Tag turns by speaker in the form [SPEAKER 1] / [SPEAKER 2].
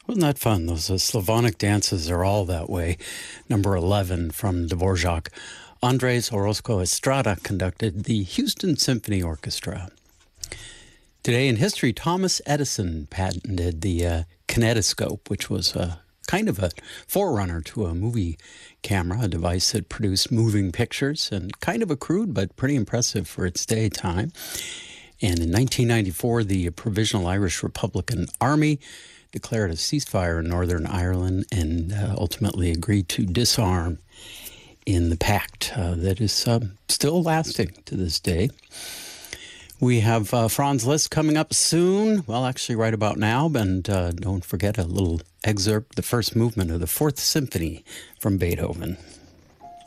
[SPEAKER 1] Wasn't that fun? Those Slavonic dances are all that way. Number 11 from Dvorak. Andres Orozco Estrada conducted the Houston Symphony Orchestra. Today in history, Thomas Edison patented the kinetoscope, which was kind of a forerunner to a movie camera, a device that produced moving pictures, and kind of a crude but pretty impressive for its day time. And in 1994, the Provisional Irish Republican Army declared a ceasefire in Northern Ireland and ultimately agreed to disarm in the pact that is still lasting to this day. We have Franz Liszt coming up soon, well, actually right about now, and don't forget a little excerpt, the first movement of the Fourth Symphony from Beethoven.